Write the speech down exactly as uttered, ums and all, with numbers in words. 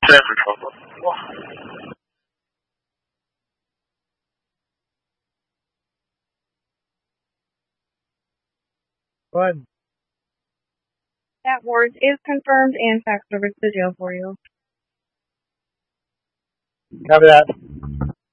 One. That warrant is confirmed and faxed over to the jail for you. Copy that.